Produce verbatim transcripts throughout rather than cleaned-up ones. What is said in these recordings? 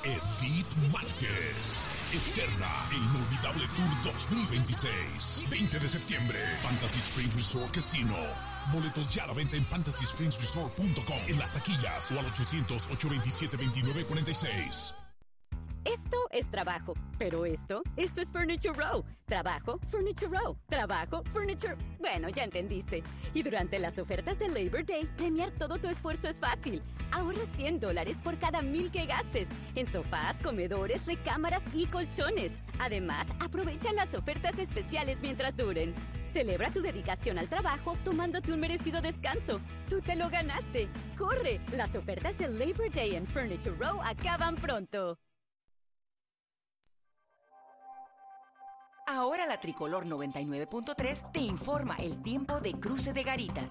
Edith Márquez. Eterna e Inolvidable Tour dos mil veintiséis. veinte de septiembre. Fantasy Springs Resort Casino. Boletos ya a la venta en fantasy springs resort punto com, en las taquillas o al ochocientos, ochocientos veintisiete, veintinueve cuarenta y seis. Esto es trabajo, pero esto, esto es Furniture Row. Trabajo, Furniture Row. Trabajo, Furniture... Bueno, ya entendiste. Y durante las ofertas de Labor Day, premiar todo tu esfuerzo es fácil. Ahorra cien dólares por cada mil que gastes en sofás, comedores, recámaras y colchones. Además, aprovecha las ofertas especiales mientras duren. Celebra tu dedicación al trabajo tomándote un merecido descanso. Tú te lo ganaste. ¡Corre! Las ofertas de Labor Day en Furniture Row acaban pronto. Ahora la Tricolor noventa y nueve punto tres te informa el tiempo de Cruce de Garitas.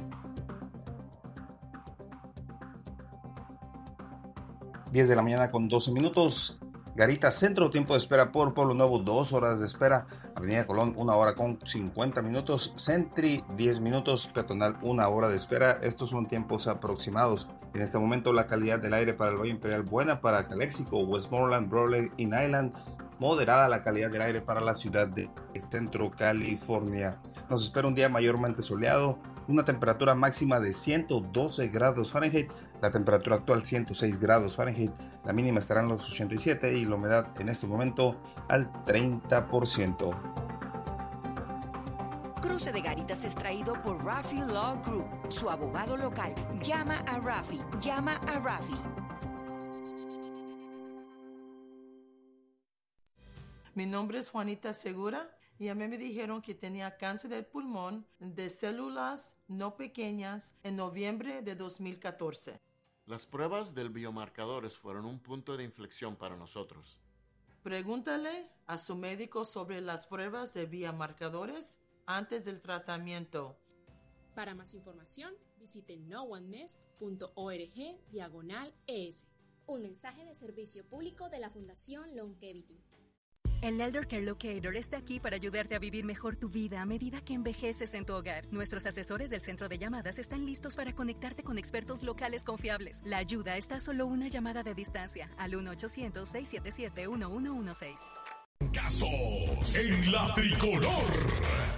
diez de la mañana con doce minutos. Garitas Centro, tiempo de espera por Pueblo Nuevo, dos horas de espera. Avenida Colón, una hora con cincuenta minutos. Sentry, diez minutos. Peatonal, una hora de espera. Estos son tiempos aproximados. En este momento la calidad del aire para el Valle Imperial buena, para Calexico, Westmoreland, Brawley y Nyland. Moderada la calidad del aire para la ciudad de Centro California. Nos espera un día mayormente soleado, una temperatura máxima de ciento doce grados Fahrenheit, la temperatura actual ciento seis grados Fahrenheit, la mínima estará en los ochenta y siete y la humedad en este momento al treinta por ciento. Cruce de Garitas es traído por Rafi Law Group, su abogado local. Llama a Rafi, llama a Rafi. Mi nombre es Juanita Segura y a mí me dijeron que tenía cáncer del pulmón de células no pequeñas en noviembre de dos mil catorce. Las pruebas del biomarcadores fueron un punto de inflexión para nosotros. Pregúntale a su médico sobre las pruebas de biomarcadores antes del tratamiento. Para más información, visite no one missed punto org diagonal es. Un mensaje de servicio público de la Fundación Longevity. El Elder Care Locator está aquí para ayudarte a vivir mejor tu vida a medida que envejeces en tu hogar. Nuestros asesores del centro de llamadas están listos para conectarte con expertos locales confiables. La ayuda está a solo una llamada de distancia al uno ochocientos, seis siete siete, uno uno uno seis. Casos en la Tricolor.